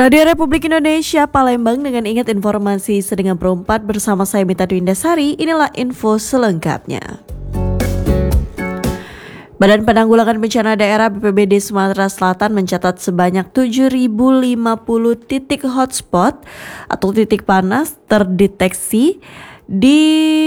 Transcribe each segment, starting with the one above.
Radio Republik Indonesia Palembang, dengan ingat informasi Sedengan Perempat bersama saya Mita Dwindasari. Inilah info selengkapnya. Badan Penanggulangan Bencana Daerah BPBD Sumatera Selatan mencatat sebanyak 7.050 titik hotspot atau titik panas terdeteksi di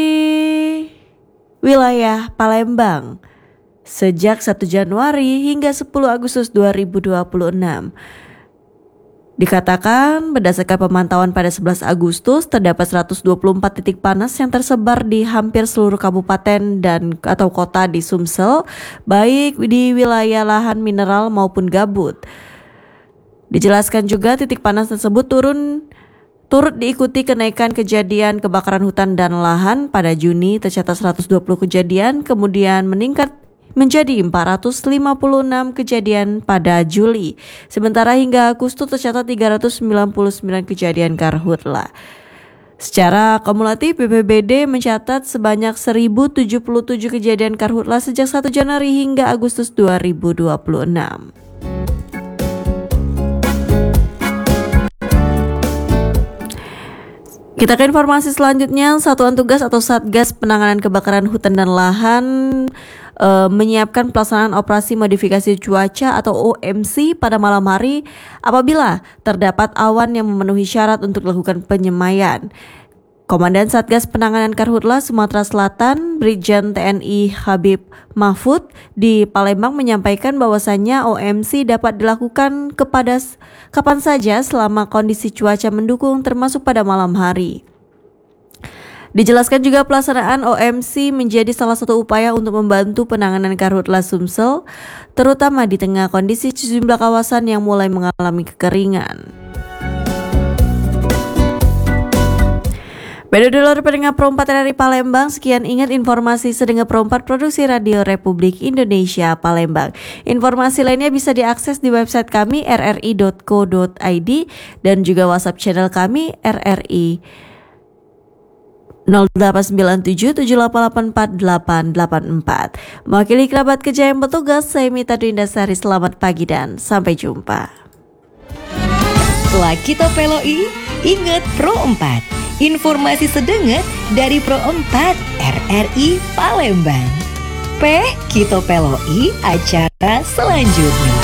wilayah Palembang sejak 1 Januari hingga 10 Agustus 2026. Dikatakan berdasarkan pemantauan pada 11 Agustus terdapat 124 titik panas yang tersebar di hampir seluruh kabupaten dan atau kota di Sumsel, baik di wilayah lahan mineral maupun gambut. Dijelaskan juga titik panas tersebut turut diikuti kenaikan kejadian kebakaran hutan dan lahan. Pada Juni tercatat 120 kejadian, kemudian meningkat menjadi 456 kejadian pada Juli. Sementara hingga Agustus tercatat 399 kejadian karhutla. Secara kumulatif BPBD mencatat sebanyak 1077 kejadian karhutla sejak 1 Januari hingga Agustus 2026. Kita ke informasi selanjutnya. Satuan Tugas atau Satgas Penanganan Kebakaran Hutan dan Lahan menyiapkan pelaksanaan operasi modifikasi cuaca atau OMC pada malam hari apabila terdapat awan yang memenuhi syarat untuk dilakukan penyemaian. Komandan Satgas Penanganan Karhutla Sumatera Selatan, Brigjen TNI Habib Mahfud di Palembang menyampaikan bahwasannya OMC dapat dilakukan kepada kapan saja selama kondisi cuaca mendukung, termasuk pada malam hari. Dijelaskan juga pelaksanaan OMC menjadi salah satu upaya untuk membantu penanganan karhutla Sumsel, terutama di tengah kondisi sejumlah kawasan yang mulai mengalami kekeringan. Baik, dulur pendengar Pro 4 RRI Palembang, sekian ingat informasi Sedengan Pro 4 Produksi Radio Republik Indonesia Palembang. Informasi lainnya bisa diakses di website kami rri.co.id dan juga WhatsApp channel kami RRI 0897788484. Mewakili kerabat kerja yang bertugas, saya Mita Dwindasari. Selamat pagi dan sampai jumpa. Setelah kita peloi, ingat Pro 4. Informasi sedengat dari Pro 4 RRI Palembang. Kita peloi acara selanjutnya.